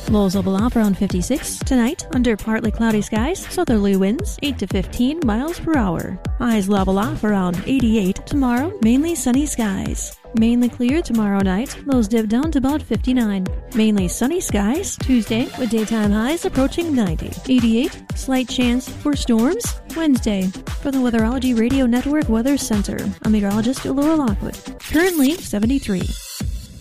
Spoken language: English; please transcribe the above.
Lows level off around 56. Tonight, under partly cloudy skies, southerly winds 8 to 15 miles per hour. Highs level off around 88. Tomorrow, mainly sunny skies. Mainly clear tomorrow night, lows dip down to about 59. Mainly sunny skies Tuesday with daytime highs approaching 90. 88, slight chance for storms Wednesday. For the Weatherology Radio Network Weather Center, I'm meteorologist Laura Lockwood. Currently 73.